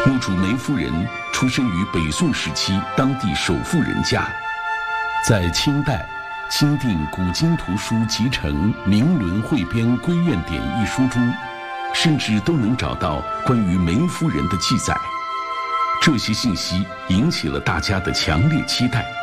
墓主梅夫人出生于北宋时期当地首富人家，在清代钦定《古今图书集成明伦汇编归院典》一书中，甚至都能找到关于梅夫人的记载。这些信息引起了大家的强烈期待。